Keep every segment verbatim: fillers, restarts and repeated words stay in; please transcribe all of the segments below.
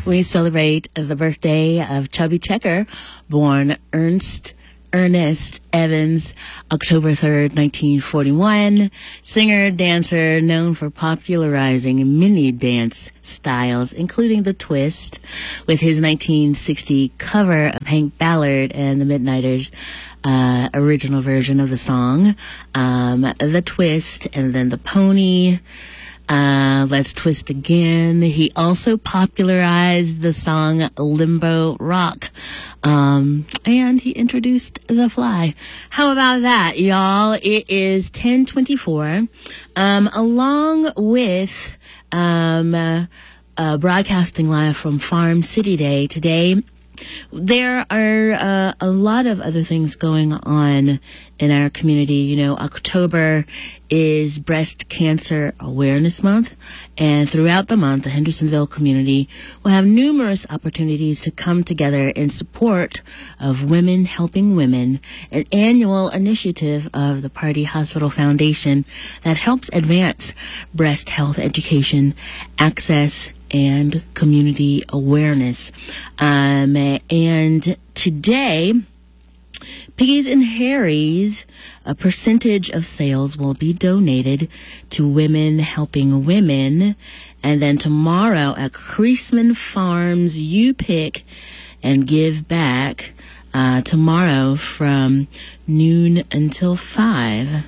We celebrate the birthday of Chubby Checker, born Ernst Ernest Evans, October third, nineteen forty-one. Singer, dancer, known for popularizing many dance styles, including the twist, with his nineteen sixty cover of Hank Ballard and the Midnighters' uh, original version of the song. Um, the twist, and then the pony. Uh, Let's Twist Again. He also popularized the song Limbo Rock. Um, and he introduced The Fly. How about that, y'all? It is ten twenty-four. Um, along with, um, uh, uh, broadcasting live from Farm City Day today, there are uh, a lot of other things going on in our community. You know, October is Breast Cancer Awareness Month, and throughout the month, the Hendersonville community will have numerous opportunities to come together in support of Women Helping Women, an annual initiative of the Pardee Hospital Foundation that helps advance breast health education, access, and community awareness. Um, and today, Piggies and Harry's, a percentage of sales will be donated to Women Helping Women. And then tomorrow at Creasman Farms, you pick and give back uh, tomorrow from noon until five.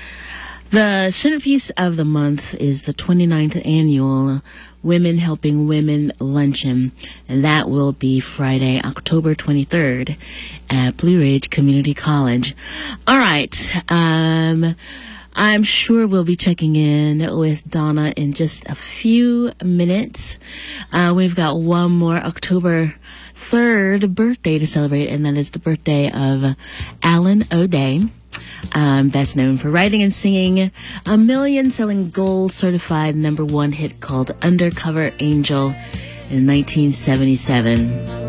The centerpiece of the month is the twenty-ninth annual Women Helping Women Luncheon, and that will be Friday, October twenty-third at Blue Ridge Community College. All right. Um, I'm sure we'll be checking in with Donna in just a few minutes. Uh, we've got one more October third birthday to celebrate, and that is the birthday of Alan O'Day. Um, best known for writing and singing a million-selling gold-certified number one hit called Undercover Angel in nineteen seventy-seven.